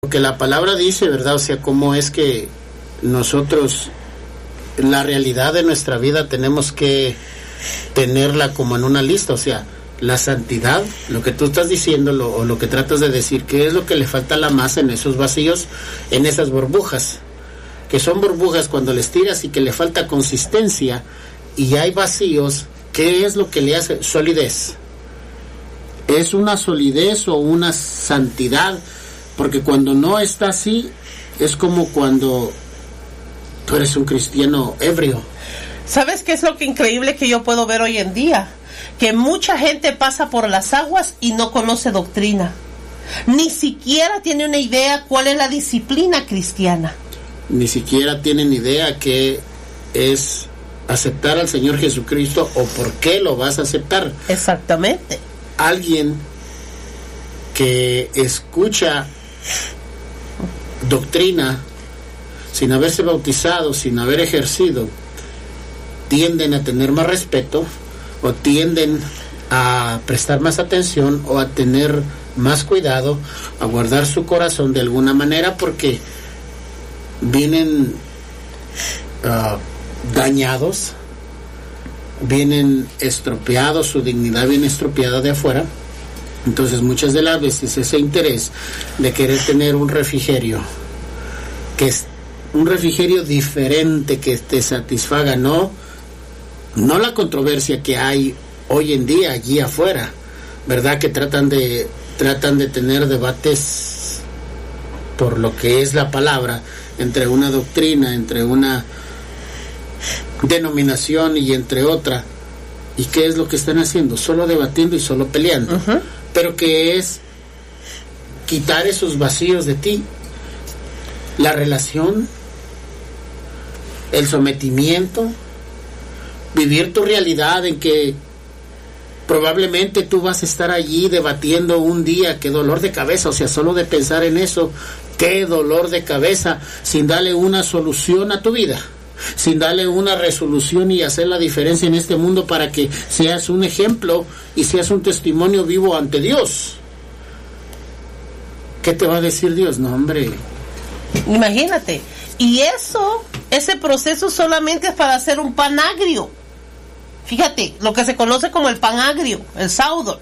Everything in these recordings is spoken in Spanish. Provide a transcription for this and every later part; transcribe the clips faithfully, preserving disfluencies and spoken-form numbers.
Porque la palabra dice, ¿verdad? O sea, cómo es que nosotros, la realidad de nuestra vida tenemos que tenerla como en una lista, o sea, la santidad, lo que tú estás diciendo lo, o lo que tratas de decir, ¿qué es lo que le falta a la masa en esos vacíos, en esas burbujas? Que son burbujas cuando les tiras y que le falta consistencia y hay vacíos, ¿qué es lo que le hace? Solidez. ¿Es una solidez o una santidad? Porque cuando no está así, es como cuando tú eres un cristiano ebrio. ¿Sabes qué es lo que increíble que yo puedo ver hoy en día? Que mucha gente pasa por las aguas y no conoce doctrina. Ni siquiera tiene una idea cuál es la disciplina cristiana. Ni siquiera tienen idea qué es aceptar al Señor Jesucristo o por qué lo vas a aceptar. Exactamente. Alguien que escucha doctrina sin haberse bautizado, sin haber ejercido, tienden a tener más respeto o tienden a prestar más atención o a tener más cuidado, a guardar su corazón de alguna manera, porque vienen uh, dañados, vienen estropeados, su dignidad viene estropeada de afuera. Entonces muchas de las veces ese interés de querer tener un refrigerio, que es un refrigerio diferente, que te satisfaga, no, no la controversia que hay hoy en día allí afuera, ¿verdad? Que tratan de, tratan de tener debates por lo que es la palabra, entre una doctrina, entre una denominación y entre otra. ¿Y qué es lo que están haciendo? Solo debatiendo y solo peleando. Uh-huh. Pero que es quitar esos vacíos de ti, la relación, el sometimiento, vivir tu realidad en que probablemente tú vas a estar allí debatiendo un día, qué dolor de cabeza, o sea, solo de pensar en eso, qué dolor de cabeza, sin darle una solución a tu vida, sin darle una resolución y hacer la diferencia en este mundo para que seas un ejemplo y seas un testimonio vivo ante Dios. ¿Qué te va a decir Dios? No, hombre. Imagínate. Y eso, ese proceso solamente es para hacer un pan agrio. Fíjate, lo que se conoce como el pan agrio, el sourdough.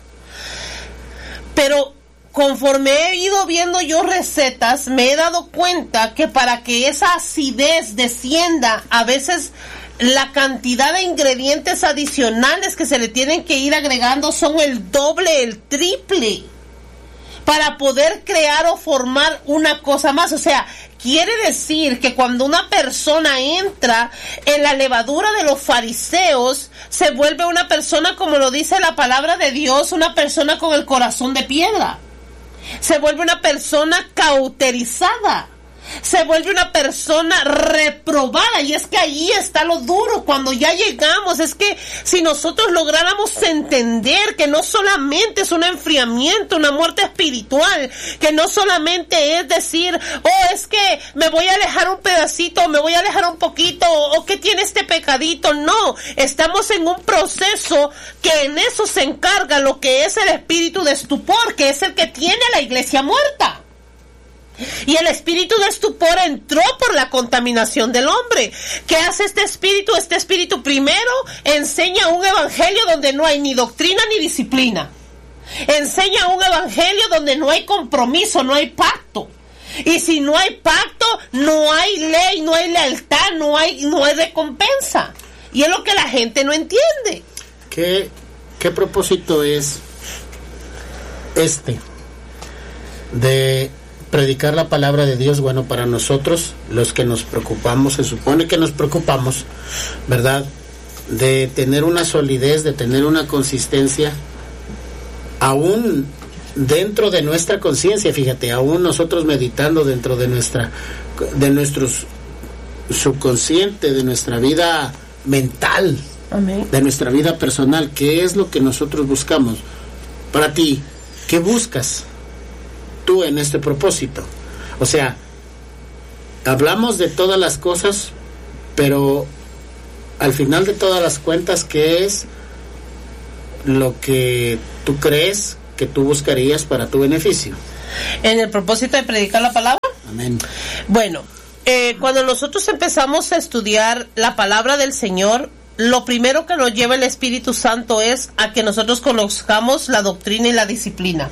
Pero conforme he ido viendo yo recetas, me he dado cuenta que para que esa acidez descienda, a veces la cantidad de ingredientes adicionales que se le tienen que ir agregando son el doble, el triple, para poder crear o formar una cosa más. O sea, quiere decir que cuando una persona entra en la levadura de los fariseos, se vuelve una persona, como lo dice la palabra de Dios, una persona con el corazón de piedra. Se vuelve una persona cauterizada. Se vuelve una persona reprobada. Y es que ahí está lo duro cuando ya llegamos. Es que si nosotros lográramos entender que no solamente es un enfriamiento, una muerte espiritual, que no solamente es decir, oh, es que me voy a alejar un pedacito, me voy a alejar un poquito, o que tiene este pecadito. No, estamos en un proceso que en eso se encarga lo que es el espíritu de estupor, que es el que tiene a la iglesia muerta. Y el espíritu de estupor entró por la contaminación del hombre. ¿Qué hace este espíritu? Este espíritu primero enseña un evangelio donde no hay ni doctrina ni disciplina. Enseña un evangelio donde no hay compromiso, no hay pacto. Y si no hay pacto, no hay ley, no hay lealtad, no hay, no hay recompensa. Y es lo que la gente no entiende. ¿Qué, qué propósito es este de predicar la palabra de Dios? Bueno, para nosotros, los que nos preocupamos, se supone que nos preocupamos, ¿verdad?, de tener una solidez, de tener una consistencia, aún dentro de nuestra conciencia, fíjate, aún nosotros meditando dentro de nuestra, de nuestro subconsciente, de nuestra vida mental, amén, de nuestra vida personal. ¿Qué es lo que nosotros buscamos? Para ti, ¿qué buscas tú en este propósito? O sea, hablamos de todas las cosas, pero al final de todas las cuentas, ¿qué es lo que tú crees que tú buscarías para tu beneficio? En el propósito de predicar la palabra. Amén. Bueno, eh, cuando nosotros empezamos a estudiar la palabra del Señor, lo primero que nos lleva el Espíritu Santo es a que nosotros conozcamos la doctrina y la disciplina.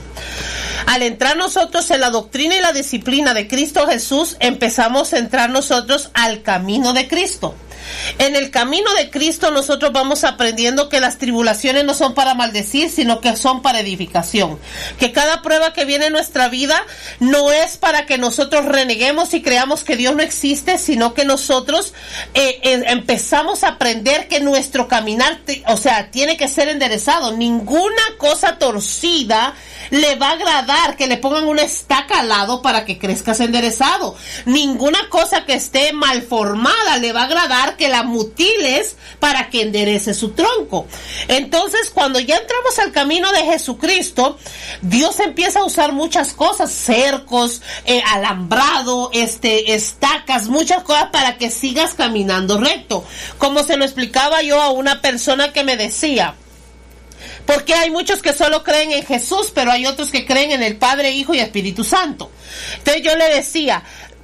Al entrar nosotros en la doctrina y la disciplina de Cristo Jesús, empezamos a entrar nosotros al camino de Cristo. En el camino de Cristo nosotros vamos aprendiendo que las tribulaciones no son para maldecir, sino que son para edificación. Que cada prueba que viene en nuestra vida no es para que nosotros reneguemos y creamos que Dios no existe, sino que nosotros eh, eh, empezamos a aprender que nuestro caminar, te, o sea, tiene que ser enderezado. Ninguna cosa torcida le va a agradar que le pongan una estaca al lado para que crezcas enderezado. Ninguna cosa que esté mal formada le va a agradar que la mutiles para que enderece su tronco. Entonces, cuando ya entramos al camino de Jesucristo, Dios empieza a usar muchas cosas, cercos, eh, alambrado, este, estacas, muchas cosas para que sigas caminando recto. Como se lo explicaba yo a una persona que me decía, porque hay muchos que solo creen en Jesús, pero hay otros que creen en el Padre, Hijo y Espíritu Santo. Entonces yo le decía,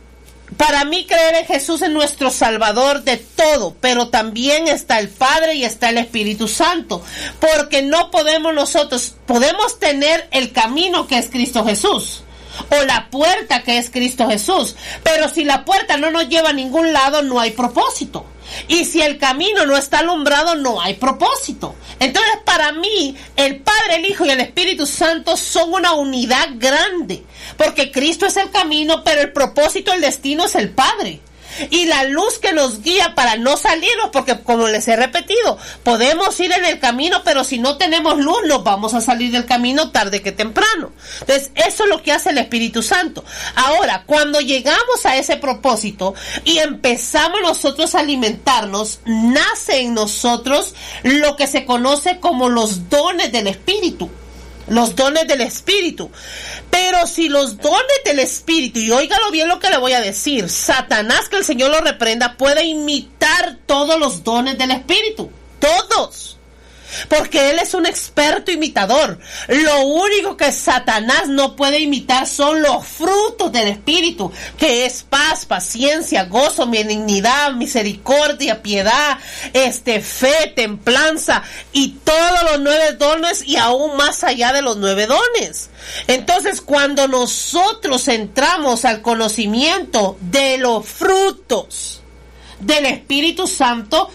para mí creer en Jesús es nuestro Salvador de todo, pero también está el Padre y está el Espíritu Santo, porque no podemos nosotros, podemos tener el camino que es Cristo Jesús, o la puerta que es Cristo Jesús, pero si la puerta no nos lleva a ningún lado, no hay propósito. Y si el camino no está alumbrado, no hay propósito. Entonces, para mí, el Padre, el Hijo y el Espíritu Santo son una unidad grande, porque Cristo es el camino, pero el propósito, el destino es el Padre. Y la luz que nos guía para no salirnos, porque como les he repetido, podemos ir en el camino, pero si no tenemos luz, nos vamos a salir del camino tarde que temprano. Entonces, eso es lo que hace el Espíritu Santo. Ahora, cuando llegamos a ese propósito y empezamos nosotros a alimentarnos, nace en nosotros lo que se conoce como los dones del Espíritu. Los dones del Espíritu. Pero si los dones del Espíritu, y óigalo bien lo que le voy a decir, Satanás, que el Señor lo reprenda, puede imitar todos los dones del Espíritu. Todos. Porque él es un experto imitador. Lo único que Satanás no puede imitar son los frutos del Espíritu, que es paz, paciencia, gozo, benignidad, misericordia, piedad, este, fe, templanza y todos los nueve dones y aún más allá de los nueve dones. Entonces, cuando nosotros entramos al conocimiento de los frutos del Espíritu Santo,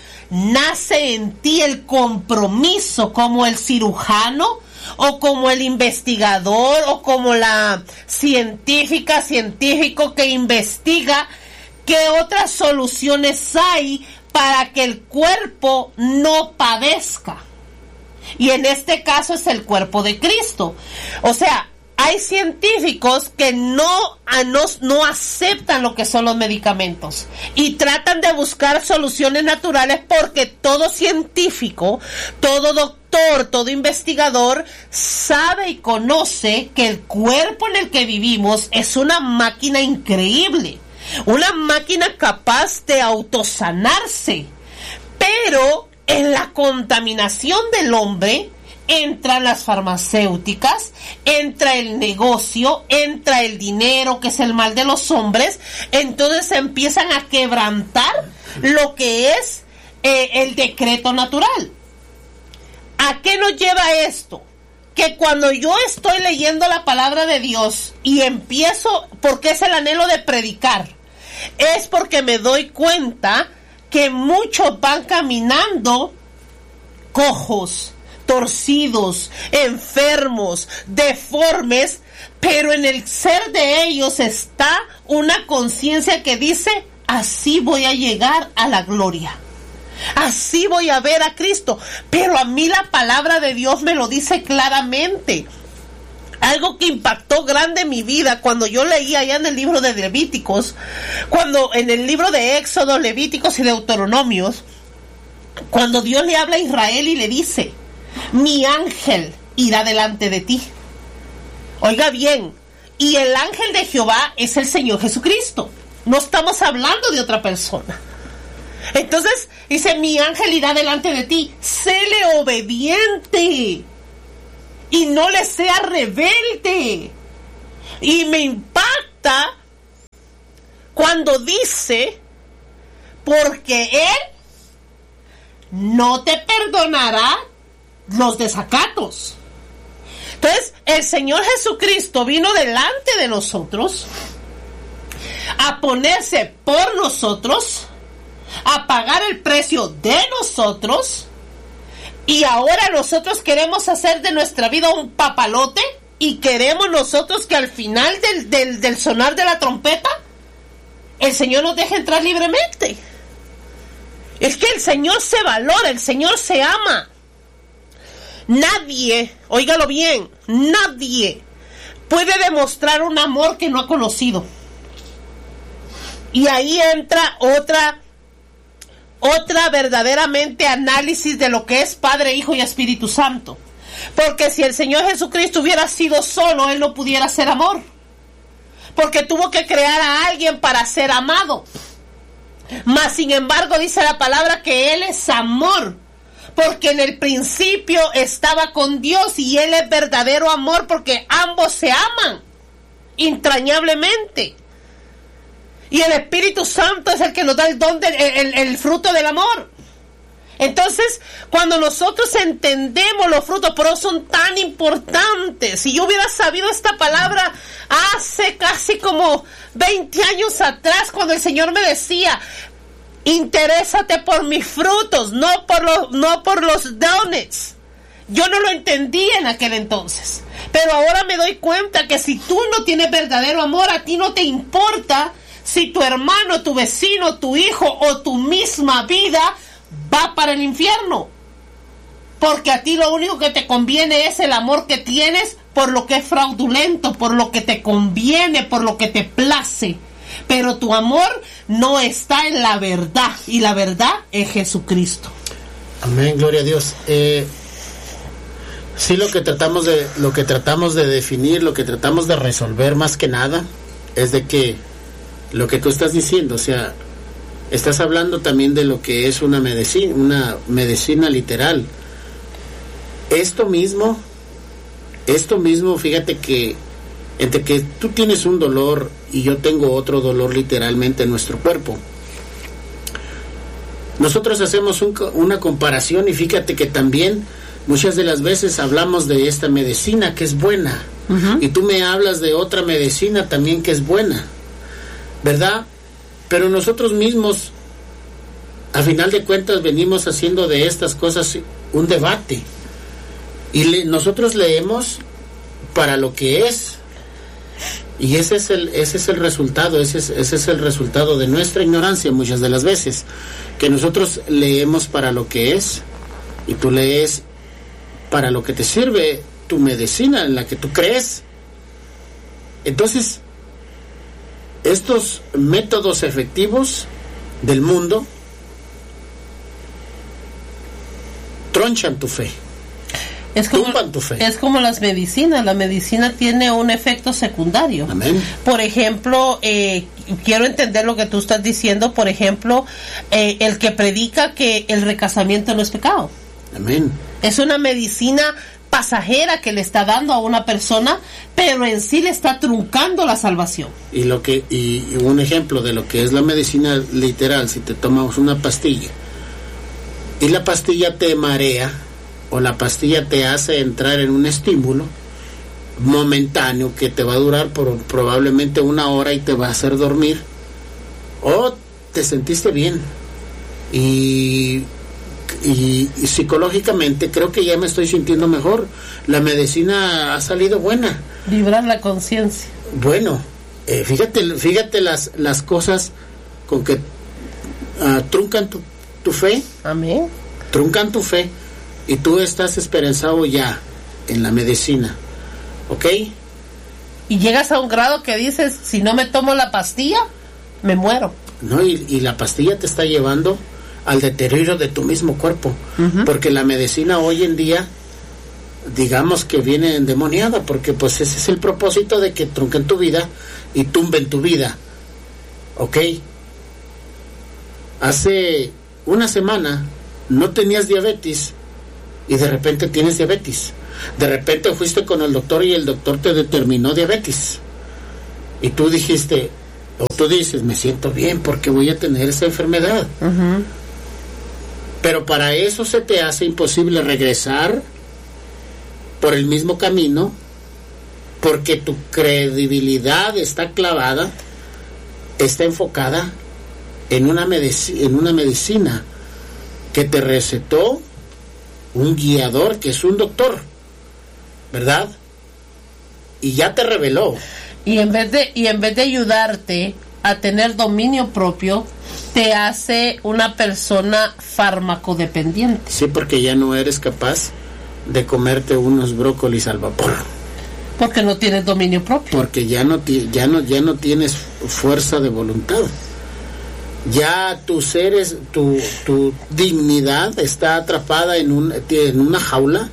nace en ti el compromiso como el cirujano o como el investigador o como la científica, científico que investiga qué otras soluciones hay para que el cuerpo no padezca. Y en este caso es el cuerpo de Cristo. O sea, hay científicos que no, no, no aceptan lo que son los medicamentos y tratan de buscar soluciones naturales, porque todo científico, todo doctor, todo investigador sabe y conoce que el cuerpo en el que vivimos es una máquina increíble, una máquina capaz de autosanarse, pero en la contaminación del hombre entran las farmacéuticas, entra el negocio, entra el dinero, que es el mal de los hombres. Entonces se empiezan a quebrantar lo que es eh, el decreto natural. ¿A qué nos lleva esto? Que cuando yo estoy leyendo la palabra de Dios y empiezo, porque es el anhelo de predicar, es porque me doy cuenta que muchos van caminando cojos, torcidos, enfermos, deformes, pero en el ser de ellos está una conciencia que dice: así voy a llegar a la gloria, así voy a ver a Cristo. Pero a mí la palabra de Dios me lo dice claramente. Algo que impactó grande en mi vida cuando yo leía allá en el libro de Levíticos, cuando en el libro de Éxodo, Levíticos y Deuteronomios, cuando Dios le habla a Israel y le dice: mi ángel irá delante de ti. Oiga bien, y el ángel de Jehová es el Señor Jesucristo. No estamos hablando de otra persona. Entonces dice: mi ángel irá delante de ti. Séle obediente y no le sea rebelde. Y me impacta cuando dice, porque Él no te perdonará los desacatos. Entonces, el Señor Jesucristo vino delante de nosotros a ponerse por nosotros, a pagar el precio de nosotros, y ahora nosotros queremos hacer de nuestra vida un papalote, y queremos nosotros que al final del, del, del sonar de la trompeta, el Señor nos deje entrar libremente. Es que el Señor se valora, el Señor se ama. Nadie, óigalo bien, nadie puede demostrar un amor que no ha conocido. Y ahí entra otra, otra verdaderamente análisis de lo que es Padre, Hijo y Espíritu Santo. Porque si el Señor Jesucristo hubiera sido solo, Él no pudiera ser amor. Porque tuvo que crear a alguien para ser amado. Mas sin embargo dice la palabra que Él es amor. Porque en el principio estaba con Dios y Él es verdadero amor, porque ambos se aman entrañablemente. Y el Espíritu Santo es el que nos da el don, del, el, el, el fruto del amor. Entonces, cuando nosotros entendemos los frutos, pero son tan importantes. Si yo hubiera sabido esta palabra hace casi como veinte años atrás, cuando el Señor me decía, interésate por mis frutos, no por los, no por los dones. Yo no lo entendía en aquel entonces. Pero ahora me doy cuenta que si tú no tienes verdadero amor, a ti no te importa si tu hermano, tu vecino, tu hijo o tu misma vida va para el infierno. Porque a ti lo único que te conviene es el amor que tienes por lo que es fraudulento, por lo que te conviene, por lo que te place. Pero tu amor no está en la verdad, y la verdad es Jesucristo. Amén, gloria a Dios. Eh, sí, lo que tratamos de, lo que tratamos de definir, lo que tratamos de resolver más que nada, es de que lo que tú estás diciendo, o sea, estás hablando también de lo que es una medicina, una medicina literal. Esto mismo, esto mismo, fíjate que entre que tú tienes un dolor y yo tengo otro dolor literalmente en nuestro cuerpo, nosotros hacemos un, una comparación, y fíjate que también muchas de las veces hablamos de esta medicina que es buena, uh-huh. y tú me hablas de otra medicina también que es buena, ¿verdad? Pero nosotros mismos, a final de cuentas, venimos haciendo de estas cosas un debate, y le, nosotros leemos para lo que es, y ese es el ese es el resultado, ese es, ese es el resultado de nuestra ignorancia muchas de las veces, que nosotros leemos para lo que es, y tú lees para lo que te sirve tu medicina en la que tú crees. Entonces, estos métodos efectivos del mundo tronchan tu fe. Es como, tu fe. Es como las medicinas. La medicina tiene un efecto secundario. Amén. Por ejemplo, eh, quiero entender lo que tú estás diciendo. Por ejemplo, eh, el que predica que el recasamiento no es pecado. Amén. Es una medicina pasajera que le está dando a una persona, pero en sí le está truncando la salvación. Y lo que y, y un ejemplo de lo que es la medicina literal, si te tomas una pastilla y la pastilla te marea, o la pastilla te hace entrar en un estímulo momentáneo que te va a durar por probablemente una hora y te va a hacer dormir, o te sentiste bien y, y, y psicológicamente creo que ya me estoy sintiendo mejor, la medicina ha salido buena. Librar la conciencia. Bueno, eh, fíjate fíjate las, las cosas con que uh, truncan tu, tu fe. Amén. Truncan tu fe. Y tú estás esperanzado ya en la medicina, ¿ok? Y llegas a un grado que dices, si no me tomo la pastilla, me muero. No, y, y la pastilla te está llevando al deterioro de tu mismo cuerpo, uh-huh. porque la medicina hoy en día, digamos que viene endemoniada, porque pues ese es el propósito de que trunquen tu vida y tumben tu vida, ¿ok? Hace una semana no tenías diabetes, y de repente tienes diabetes. De repente fuiste con el doctor y el doctor te determinó diabetes. y tú dijiste, o tú dices, me siento bien porque voy a tener esa enfermedad. Uh-huh. Pero para eso se te hace imposible regresar por el mismo camino, porque tu credibilidad está clavada, está enfocada en una medici- en una medicina que te recetó un guiador que es un doctor, ¿verdad? Y ya te reveló. Y en vez de y en vez de ayudarte a tener dominio propio, te hace una persona farmacodependiente. Sí, porque ya no eres capaz de comerte unos brócolis al vapor. Porque no tienes dominio propio. Porque ya no ya no ya no tienes fuerza de voluntad. Ya tus seres, tu tu dignidad está atrapada en un en una jaula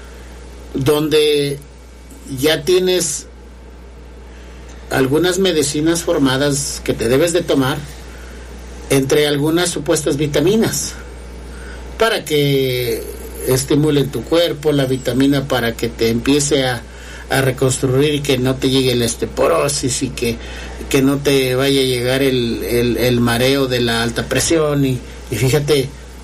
donde ya tienes algunas medicinas formadas que te debes de tomar, entre algunas supuestas vitaminas, para que estimulen tu cuerpo, la vitamina para que te empiece a, a reconstruir y que no te llegue la osteoporosis y que, que no te vaya a llegar el, el, el mareo de la alta presión. Y, y fíjate,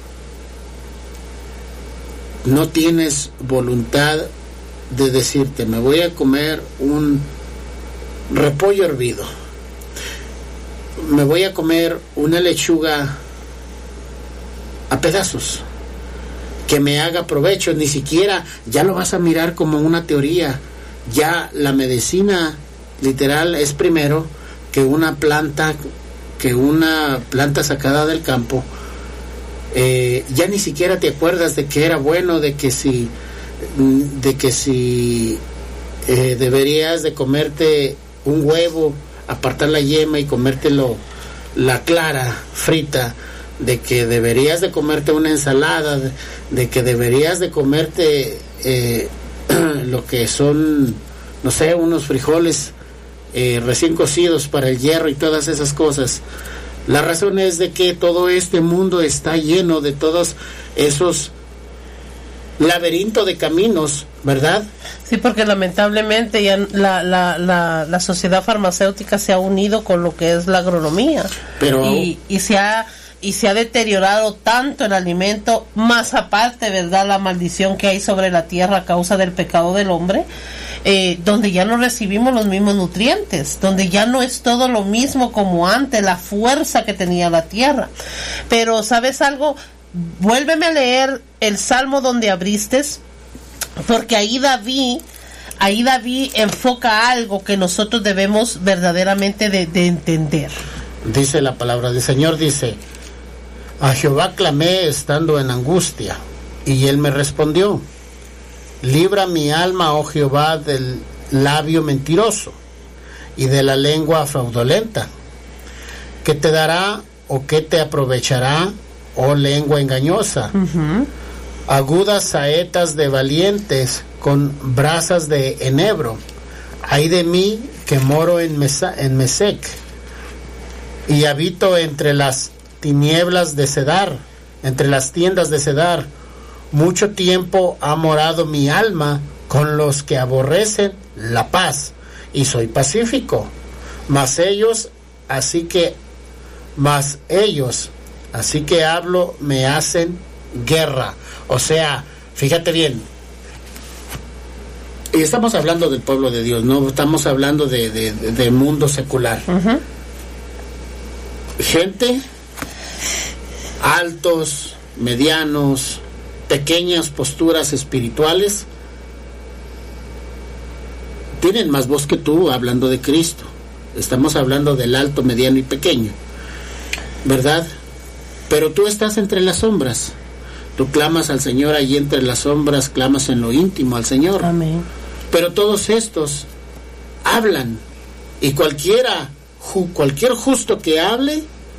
no tienes voluntad de decirte, me voy a comer un repollo hervido, me voy a comer una lechuga a pedazos que me haga provecho. Ni siquiera ya lo vas a mirar como una teoría. Ya la medicina literal es primero que una planta que una planta sacada del campo. Eh, ya ni siquiera te acuerdas de que era bueno, de que si de que si eh, deberías de comerte un huevo, apartar la yema y comértelo la clara frita, de que deberías de comerte una ensalada, de, de que deberías de comerte eh, lo que son, no sé, unos frijoles eh, recién cocidos para el hierro y todas esas cosas. La razón es de que todo este mundo está lleno de todos esos laberinto de caminos, ¿verdad? Sí, porque lamentablemente ya la, la, la, la sociedad farmacéutica se ha unido con lo que es la agronomía. Pero y, y se ha y se ha deteriorado tanto el alimento, más aparte, ¿verdad?, la maldición que hay sobre la tierra a causa del pecado del hombre, eh, donde ya no recibimos los mismos nutrientes, donde ya no es todo lo mismo como antes, la fuerza que tenía la tierra. Pero, ¿sabes algo? Vuélveme a leer el Salmo donde abriste, porque ahí David, ahí David enfoca algo que nosotros debemos verdaderamente de, de entender. Dice la palabra del Señor, dice: a Jehová clamé estando en angustia, y él me respondió. Libra mi alma, oh Jehová, del labio mentiroso y de la lengua fraudulenta. ¿Qué te dará o qué te aprovechará, oh lengua engañosa? Uh-huh. Agudas saetas de valientes con brasas de enebro. Ay de mí que moro en, Mesa, en Mesec y habito entre las tinieblas de Cedar, entre las tiendas de Cedar. Mucho tiempo ha morado mi alma con los que aborrecen la paz, y soy pacífico. Mas ellos, así que, mas ellos, así que hablo, me hacen guerra. O sea, fíjate bien, y estamos hablando del pueblo de Dios, no estamos hablando de, de, de, de mundo secular. Uh-huh. Gente, altos, medianos, pequeñas posturas espirituales, tienen más voz que tú hablando de Cristo. Estamos hablando del alto, mediano y pequeño, ¿verdad? Pero tú estás entre las sombras. Tú clamas al Señor allí entre las sombras, clamas en lo íntimo al Señor. Amén. Pero todos estos hablan, y cualquiera, ju, cualquier justo que hable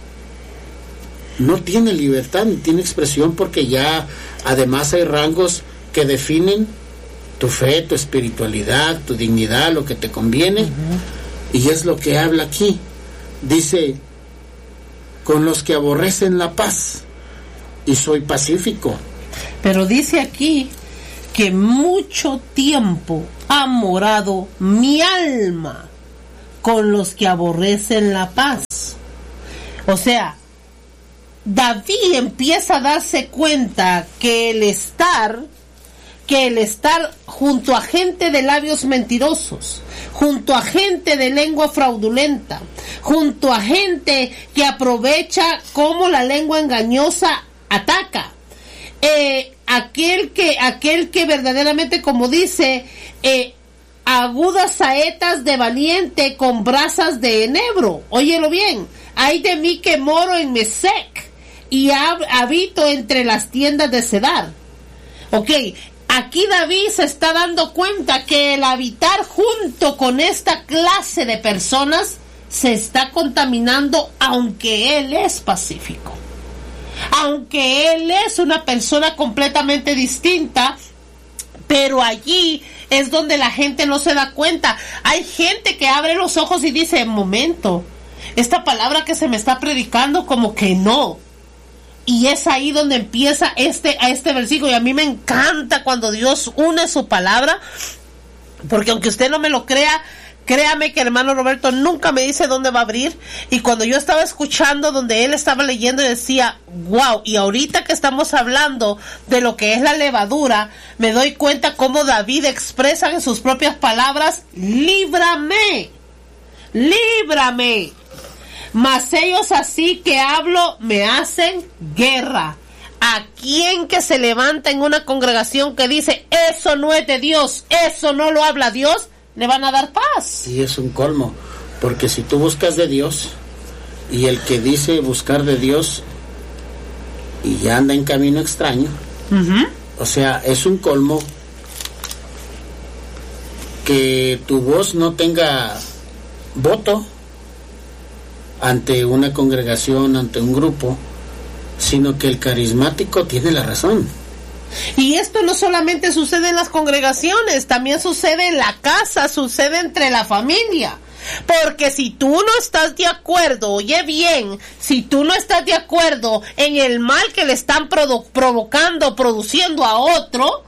no tiene libertad ni tiene expresión, porque ya además hay rangos que definen tu fe, tu espiritualidad, tu dignidad, lo que te conviene. Uh-huh. Y es lo que habla aquí. Dice: con los que aborrecen la paz, y soy pacífico. Pero dice aquí que mucho tiempo ha morado mi alma con los que aborrecen la paz. O sea, David empieza a darse cuenta que el estar, que el estar junto a gente de labios mentirosos, junto a gente de lengua fraudulenta, junto a gente que aprovecha cómo la lengua engañosa ataca, eh, aquel que, aquel que verdaderamente, como dice, eh, agudas saetas de valiente con brasas de enebro. Óyelo bien. Ay de mí que moro en Mesec y hab, habito entre las tiendas de Cedar. Ok, aquí David se está dando cuenta que el habitar junto con esta clase de personas se está contaminando, aunque él es pacífico, aunque él es una persona completamente distinta. Pero allí es donde la gente no se da cuenta. Hay gente que abre los ojos y dice, momento, esta palabra que se me está predicando como que no. Y es ahí donde empieza este, a este versículo. Y a mí me encanta cuando Dios une su palabra, porque aunque usted no me lo crea, créame que el hermano Roberto nunca me dice dónde va a abrir. Y cuando yo estaba escuchando donde él estaba leyendo, y decía, wow, y ahorita que estamos hablando de lo que es la levadura, me doy cuenta cómo David expresa en sus propias palabras, líbrame, líbrame. Mas ellos así que hablo me hacen guerra. ¿A quién que se levanta en una congregación que dice, eso no es de Dios, eso no lo habla Dios, le van a dar paz? Y es un colmo, porque si tú buscas de Dios, y el que dice buscar de Dios y ya anda en camino extraño, uh-huh. O sea, es un colmo que tu voz no tenga voto ante una congregación, ante un grupo, sino que el carismático tiene la razón. Y esto no solamente sucede en las congregaciones, también sucede en la casa, sucede entre la familia. Porque si tú no estás de acuerdo, oye bien, si tú no estás de acuerdo en el mal que le están produ- provocando, produciendo a otro,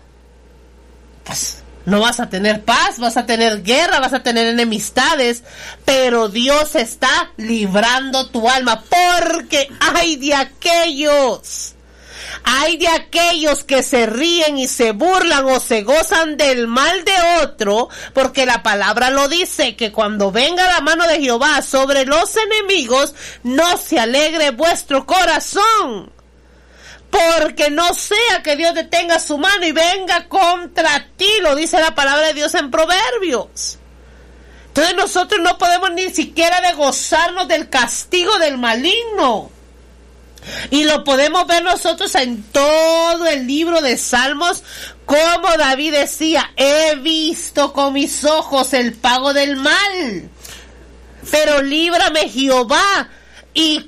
pues no vas a tener paz, vas a tener guerra, vas a tener enemistades, pero Dios está librando tu alma, porque hay de aquellos, hay de aquellos que se ríen y se burlan o se gozan del mal de otro, porque la palabra lo dice, que cuando venga la mano de Jehová sobre los enemigos, no se alegre vuestro corazón. Porque no sea que Dios detenga su mano y venga contra ti, lo dice la palabra de Dios en Proverbios. Entonces nosotros no podemos ni siquiera de gozarnos del castigo del maligno. Y lo podemos ver nosotros en todo el libro de Salmos, como David decía, he visto con mis ojos el pago del mal, pero líbrame Jehová y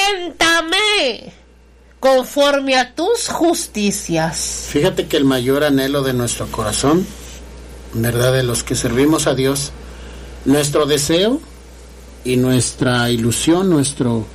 cuéntame conforme a tus justicias. Fíjate que el mayor anhelo de nuestro corazón, ¿verdad?, de los que servimos a Dios, nuestro deseo y nuestra ilusión, nuestro,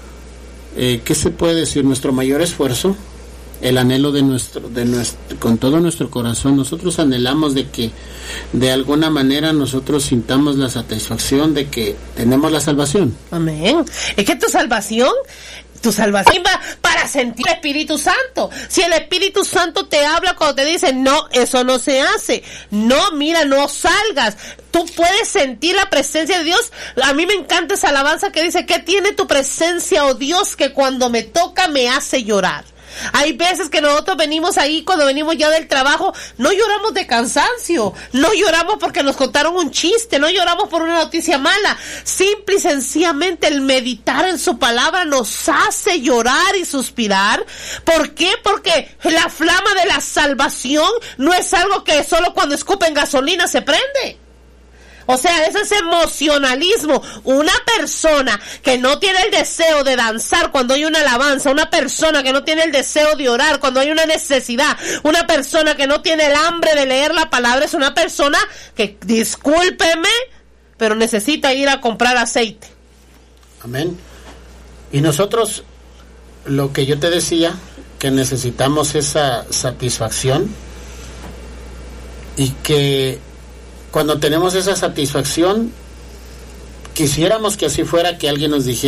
eh, ¿qué se puede decir? Nuestro mayor esfuerzo, el anhelo de nuestro, de nuestro, con todo nuestro corazón, nosotros anhelamos de que de alguna manera nosotros sintamos la satisfacción de que tenemos la salvación. Amén. Es que tu salvación Tu salvación va para sentir el Espíritu Santo. Si el Espíritu Santo te habla cuando te dice, no, eso no se hace. No, mira, no salgas. Tú puedes sentir la presencia de Dios. A mí me encanta esa alabanza que dice, ¿qué tiene tu presencia, oh Dios, que cuando me toca me hace llorar? Hay veces que nosotros venimos ahí, cuando venimos ya del trabajo, no lloramos de cansancio, no lloramos porque nos contaron un chiste, no lloramos por una noticia mala. Simple y sencillamente el meditar en su palabra nos hace llorar y suspirar. ¿Por qué? Porque la flama de la salvación no es algo que solo cuando escupen gasolina se prende. O sea, ese es emocionalismo. Una persona que no tiene el deseo de danzar cuando hay una alabanza, una persona que no tiene el deseo de orar cuando hay una necesidad, una persona que no tiene el hambre de leer la palabra, es una persona que, discúlpeme, pero necesita ir a comprar aceite. Amén. Y nosotros, lo que yo te decía, que necesitamos esa satisfacción, y que cuando tenemos esa satisfacción, quisiéramos que así fuera, que alguien nos dijera